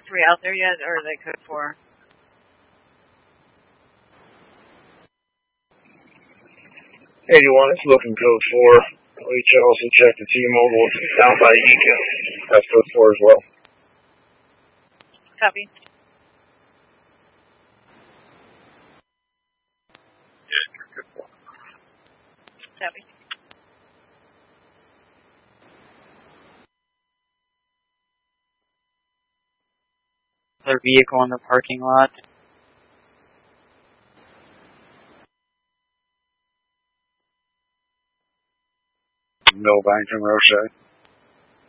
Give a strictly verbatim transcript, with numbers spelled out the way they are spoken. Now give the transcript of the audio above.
three out there yet, or are they code four? eighty-one is looking code four. We should also check the T-Mobile down by Eakin. That's code four as well. Copy. Copy. Their vehicle in the parking lot. Millbank and Roche.